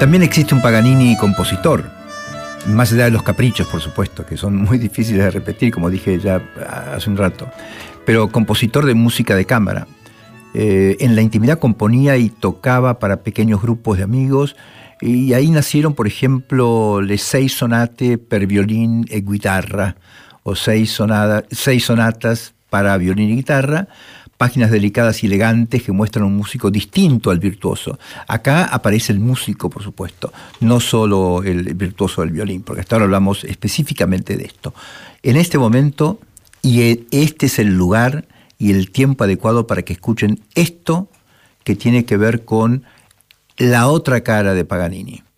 También existe un Paganini compositor, más allá de los caprichos, por supuesto, que son muy difíciles de repetir, como dije ya hace un rato, pero compositor de música de cámara. En la intimidad componía y tocaba para pequeños grupos de amigos, y ahí nacieron, por ejemplo, les 6 sonate per violín e guitarra, o 6 sonatas para violín y guitarra, páginas delicadas y elegantes que muestran un músico distinto al virtuoso. Acá aparece el músico, por supuesto, no solo el virtuoso del violín, porque hasta ahora hablamos específicamente de esto. En este momento, y este es el lugar y el tiempo adecuado para que escuchen esto que tiene que ver con la otra cara de Paganini.